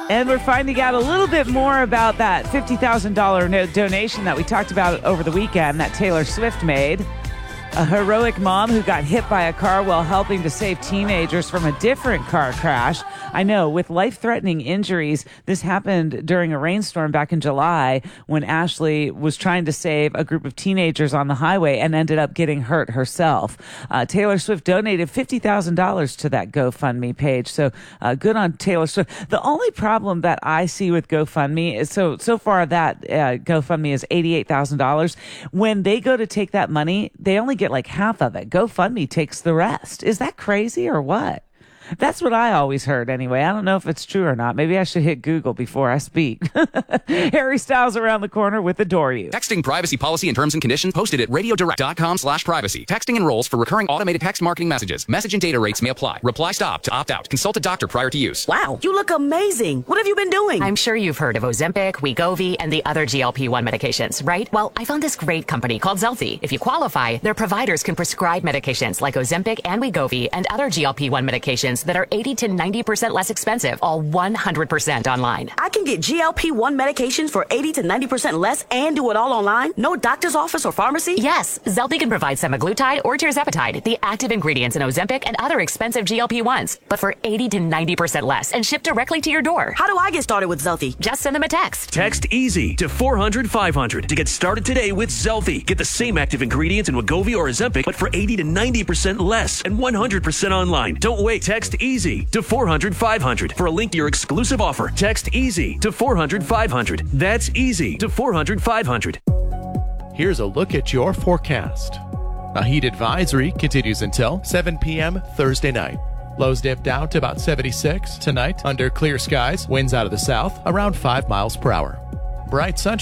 And we're finding out a little bit more about that $50,000 donation that we talked about over the weekend that Taylor Swift made. A heroic mom who got hit by a car while helping to save teenagers from a different car crash. I know, with life-threatening injuries. This happened during a rainstorm back in July when Ashley was trying to save a group of teenagers on the highway and ended up getting hurt herself. Taylor Swift donated $50,000 to that GoFundMe page. So good on Taylor Swift. The only problem that I see with GoFundMe is so far that GoFundMe is $88,000. When they go to take that money, they only get like half of it. GoFundMe takes the rest. Is that crazy or what? That's what I always heard anyway. I don't know if it's true or not. Maybe I should hit Google before I speak. Harry Styles around the corner with Adore You. Texting privacy policy and terms and conditions posted at radiodirect.com/privacy. Texting enrolls for recurring automated text marketing messages. Message and data rates may apply. Reply stop to opt out. Consult a doctor prior to use. Wow, you look amazing. What have you been doing? I'm sure you've heard of Ozempic, Wegovy, and the other GLP-1 medications, right? Well, I found this great company called Zelfie. If you qualify, their providers can prescribe medications like Ozempic and Wegovy and other GLP-1 medications that are 80 to 90% less expensive, all 100% online. I can get GLP-1 medications for 80 to 90% less and do it all online? No doctor's office or pharmacy? Yes, Zelfie can provide semaglutide or tirzepatide, the active ingredients in Ozempic and other expensive GLP-1s, but for 80 to 90% less and shipped directly to your door. How do I get started with Zelfie? Just send them a text. Text EASY to 400-500 to get started today with Zelfie. Get the same active ingredients in Wegovy or Ozempic, but for 80 to 90% less and 100% online. Don't wait. Text EASY to 400-500 for a link to your exclusive offer. Text EASY to 400-500. That's EASY to 400-500. Here's a look at your forecast. A heat advisory continues until 7 p.m. Thursday night. Lows dip down to about 76 tonight under clear skies. Winds out of the south around 5 miles per hour. Bright sunshine.